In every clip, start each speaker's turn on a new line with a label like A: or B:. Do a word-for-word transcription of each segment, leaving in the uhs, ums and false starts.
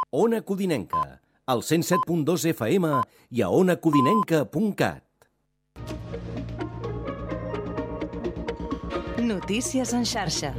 A: Ona Codinenca, al cent set punt dos F M i a ona codinenca punt cat.
B: Notícies en xarxa.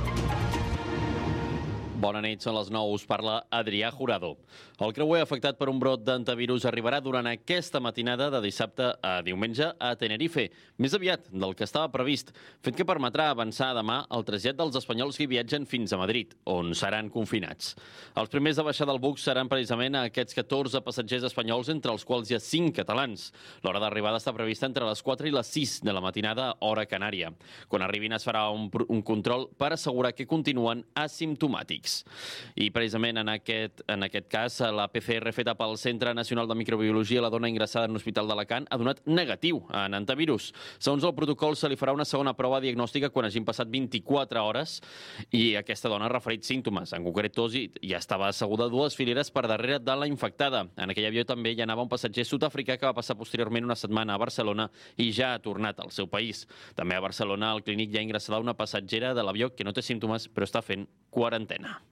C: Bona nit, són les nou. Us parla Adrià Jurado. El creuer afectat per un brot d'antivirus arribarà durant aquesta matinada de dissabte a diumenge a Tenerife, més aviat del que estava previst, fet que permetrà avançar demà el trasllat dels espanyols que hi viatgen fins a Madrid, on seran confinats. Els primers a baixar del buc seran precisament aquests catorze passatgers espanyols, entre els quals hi ha cinc catalans. L'hora d'arribada està prevista entre les quatre i les sis de la matinada, hora canària. Quan arribin es farà un, un control per assegurar que continuen asimptomàtics. I precisament en aquest, en aquest cas, la P C R feta pel Centre Nacional de Microbiologia, la dona ingressada en l'Hospital d'Alacant, ha donat negatiu en antivirus. Segons el protocol, se li farà una segona prova diagnòstica quan hagin passat vint-i-quatre hores i aquesta dona ha referit símptomes, en concret tos, i ja estava asseguda dues fileres per darrere de la infectada. En aquell avió també hi anava un passatger sud-africà que va passar posteriorment una setmana a Barcelona i ja ha tornat al seu país. També a Barcelona, al clínic, hi ha ingressada una passatgera de l'avió que no té símptomes però està fent quarantena.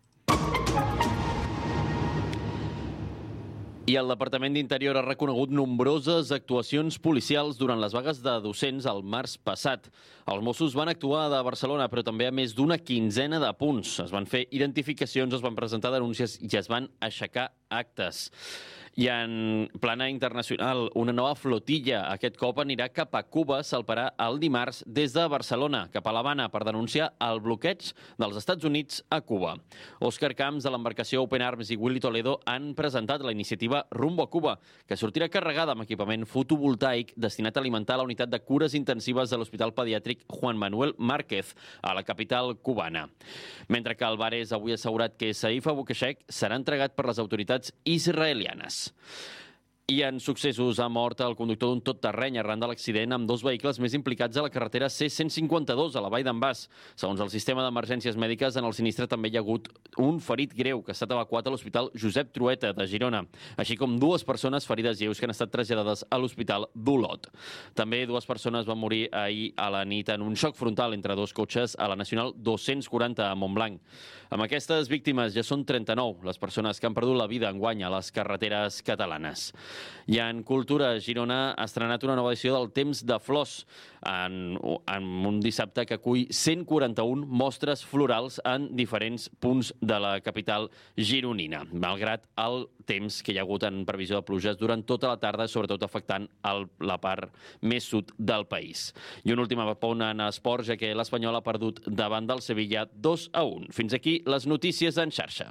C: I el Departament d'Interior ha reconegut nombroses actuacions policials durant les vagues de docents el març passat. Els Mossos van actuar de Barcelona, però també a més d'una quinzena de punts. Es van fer identificacions, es van presentar denúncies i es van aixecar actes. I en plana internacional, una nova flotilla, aquest cop anirà cap a Cuba, salparà el dimarts des de Barcelona, cap a l'Havana, per denunciar el bloqueig dels Estats Units a Cuba. Òscar Camps, de l'embarcació Open Arms, i Willy Toledo han presentat la iniciativa Rumbo a Cuba, que sortirà carregada amb equipament fotovoltaic destinat a alimentar la unitat de cures intensives de l'Hospital Pediàtric Juan Manuel Márquez, a la capital cubana. Mentre que Álvarez avui ha assegurat que Saif Abukashek serà entregat per les autoritats israelianes. I en successos, ha mort el conductor d'un tot-terreny arran de l'accident amb dos vehicles més implicats a la carretera C cent cinquanta-dos a la Vall d'en Bas. Segons el sistema d'emergències mèdiques, en el sinistre també hi ha hagut un ferit greu que ha estat evacuat a l'Hospital Josep Trueta de Girona, així com dues persones ferides lleus que han estat traslladades a l'Hospital d'Olot. També dues persones van morir ahir a la nit en un xoc frontal entre dos cotxes a la Nacional dos-cents quaranta a Montblanc. Amb aquestes víctimes ja són trenta-nou les persones que han perdut la vida enguany a les carreteres catalanes. I en cultura, Girona ha estrenat una nova edició del Temps de Flors, en, en un dissabte que acull cent quaranta-un mostres florals en diferents punts de la capital gironina, malgrat el temps que hi ha hagut en previsió de pluges durant tota la tarda, sobretot afectant el, la part més sud del país. I un últim apunt en esports, ja que l'Espanyol ha perdut davant del Sevilla dos a un. Fins aquí les notícies en xarxa.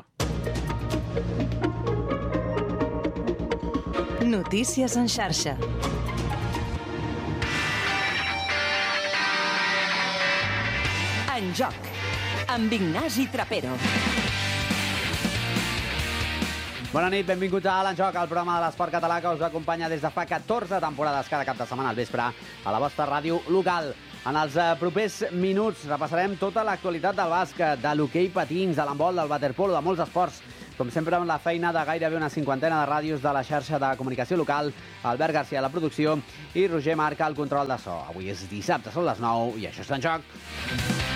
B: Notícies en xarxa. En joc, amb Ignasi Trapero.
D: Bona nit, benvinguts a l'En Joc, el programa de l'esport català que us acompanya des de fa catorze temporades cada cap de setmana al vespre a la vostra ràdio local. En els propers minuts repassarem tota l'actualitat del bàsquet, de l'hoquei patins, de l'handbol, del waterpolo, de molts esports. Com sempre, amb la feina de gairebé una cinquantena de ràdios de la xarxa de comunicació local, Albert Garcia a la producció i Roger Marca al control de so. Avui és dissabte, són les nou i això és En Joc.